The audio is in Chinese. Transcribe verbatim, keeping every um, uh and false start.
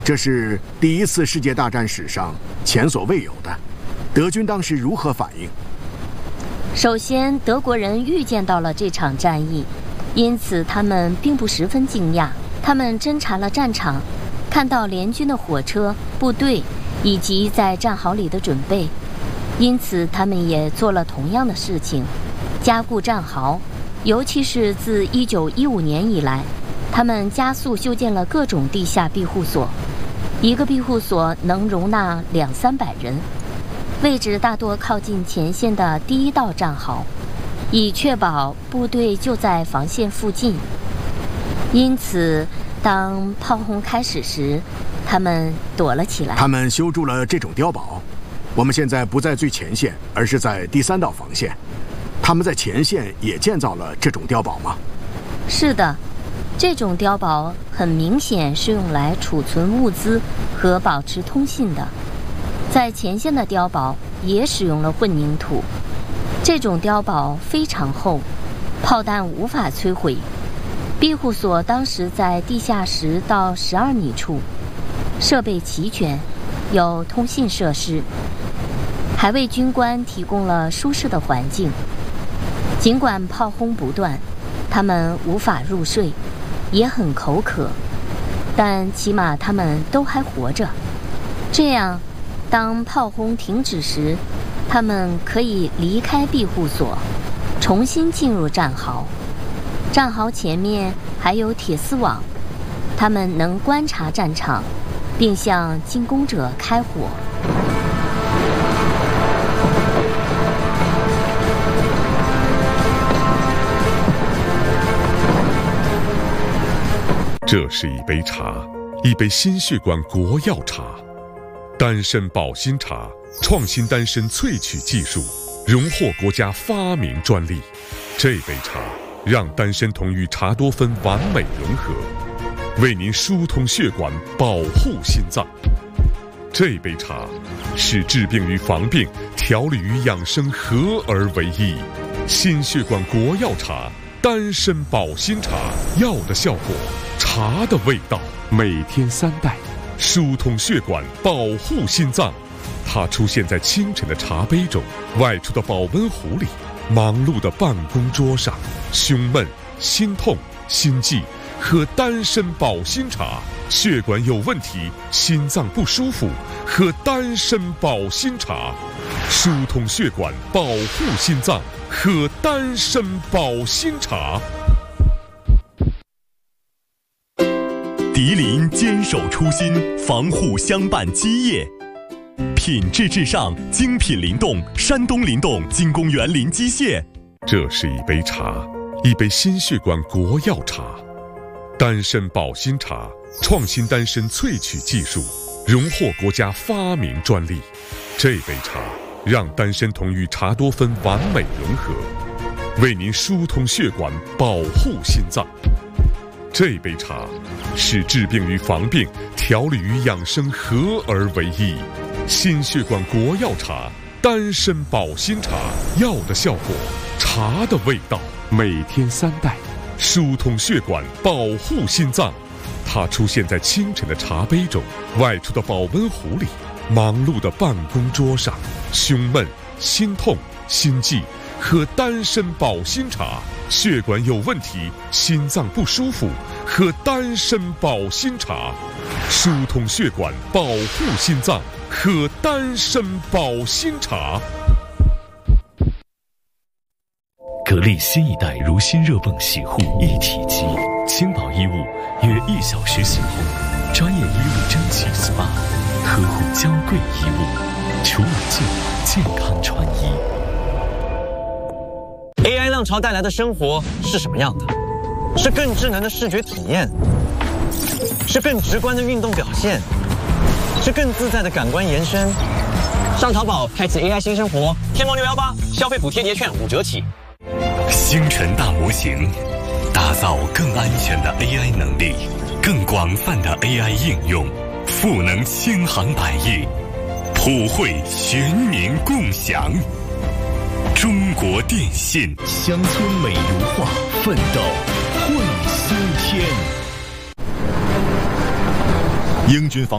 这是第一次世界大战史上前所未有的。德军当时如何反应？ 首先，德国人预见到了这场战役，因此他们并不十分惊讶。他们侦察了战场，看到联军的火车、部队以及在战壕里的准备，因此他们也做了同样的事情，加固战壕。尤其是自一九一五年以来，他们加速修建了各种地下庇护所，一个庇护所能容纳两三百人，位置大多靠近前线的第一道战壕，以确保部队就在防线附近。因此，当炮轰开始时，他们躲了起来。 他们修筑了这种碉堡。我们现在不在最前线，而是在第三道防线。他们在前线也建造了这种碉堡吗？ 是的，这种碉堡很明显是用来储存物资和保持通信的。在前线的碉堡也使用了混凝土，这种碉堡非常厚，炮弹无法摧毁。庇护所当时在地下十到十二米处，设备齐全，有通信设施，还为军官提供了舒适的环境。尽管炮轰不断，他们无法入睡，也很口渴，但起码他们都还活着。这样，当炮轰停止时，他们可以离开庇护所，重新进入战壕。战壕前面还有铁丝网，他们能观察战场，并向进攻者开火。 这是一杯茶，一杯心血管国药茶，丹参保心茶，创新丹参萃取技术，荣获国家发明专利。这杯茶让丹参酮与茶多酚完美融合，为您疏通血管，保护心脏。这杯茶是治病与防病、调理与养生合而为一。心血管国药茶，丹参保心茶，药的效果，茶的味道，每天三袋，疏通血管，保护心脏。它出现在清晨的茶杯中，外出的保温壶里，忙碌的办公桌上。胸闷、心痛、心悸，喝丹参保心茶；血管有问题、心脏不舒服，喝丹参保心茶。疏通血管，保护心脏，喝丹参保心茶。 迪林坚守初心，防护相伴基业，品质至上，精品灵动，山东灵动金公园林机械。 这是一杯茶，一杯心血管国药茶，丹参保心茶，创新丹参萃取技术，荣获国家发明专利。这杯茶让丹参酮与茶多酚完美融合，为您疏通血管，保护心脏。这杯茶是治病与防病、调理与养生合而为一。心血管国药茶，丹参保心茶，药的效果，茶的味道，每天三袋，疏通血管，保护心脏。它出现在清晨的茶杯中，外出的保温壶里，忙碌的办公桌上。胸闷、心痛、心悸，喝丹参保心茶；血管有问题、心脏不舒服，喝丹参保心茶。疏通血管，保护心脏，喝丹参保心茶。 格力新一代如新热泵洗护一体机，轻薄衣物约一小时洗后，专业衣物蒸汽 S P A， 呵护娇贵衣物，除冷净，健康穿衣。 A I 浪潮带来的生活是什么样的？是更智能的视觉体验，是更直观的运动表现，是更自在的感官延伸。上淘宝开启 A I 新生活，天猫六幺八消费补贴节券五折起。 星辰大模型，打造更安全的 A I 能力，更广泛的 A I 应用，赋能千行百业，普惠全民共享。中国电信， 乡村美如画，奋斗会新天。英军方